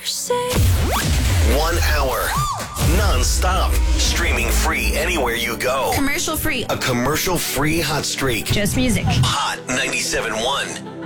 say. 1 hour, non-stop, streaming free anywhere you go. Commercial free. A commercial-free hot streak. Just music. Hot 97.1.